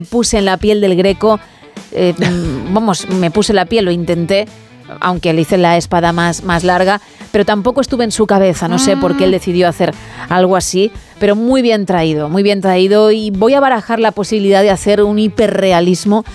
Puse en la piel del Greco, me puse en la piel, lo intenté, aunque le hice la espada más larga, pero tampoco estuve en su cabeza, no sé por qué él decidió hacer algo así, pero muy bien traído, y voy a barajar la posibilidad de hacer un hiperrealismo